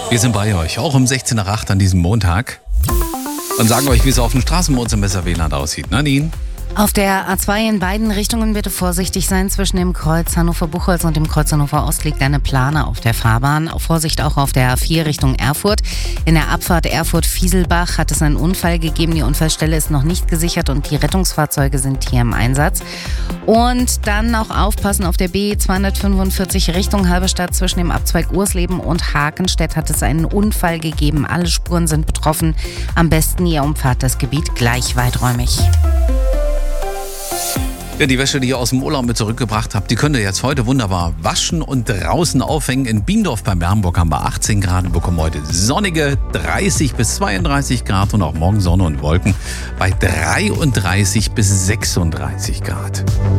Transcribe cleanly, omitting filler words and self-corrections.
Wir sind bei euch, auch um 16 nach 8 an diesem Montag. Und sagen euch, wie es auf dem Straßenmond-Semester WLAN aussieht. Nadine? Auf der A2 in beiden Richtungen bitte vorsichtig sein. Zwischen dem Kreuz Hannover-Buchholz und dem Kreuz Hannover-Ost liegt eine Plane auf der Fahrbahn. Vorsicht auch auf der A4 Richtung Erfurt. In der Abfahrt Erfurt-Fieselbach hat es einen Unfall gegeben. Die Unfallstelle ist noch nicht gesichert und die Rettungsfahrzeuge sind hier im Einsatz. Und dann auch aufpassen auf der B245 Richtung Halberstadt. Zwischen dem Abzweig Ursleben und Hakenstedt hat es einen Unfall gegeben. Alle Spuren sind betroffen. Am besten ihr umfahrt das Gebiet gleich weiträumig. Ja, die Wäsche, die ihr aus dem Urlaub mit zurückgebracht habt, die könnt ihr jetzt heute wunderbar waschen und draußen aufhängen. In Biendorf bei Bernburg haben wir 18 Grad und bekommen heute sonnige 30 bis 32 Grad und auch morgen Sonne und Wolken bei 33 bis 36 Grad.